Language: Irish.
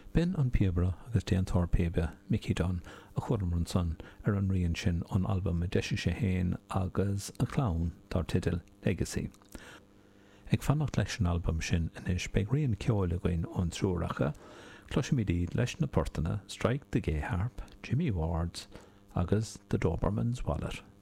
Ben an Piabra agus déan Pébia Mickey Dunn a chuirm son ar an rion sin an album a deise sé héin agus a clown tar titil Legacy. Ag fannacht leis an album sin inis beag rion ceoil goin an trúracha, cloisiimiidí leis na portaine Strike the Gay Harp, Jimmy Wards agus The Doberman's Wallet.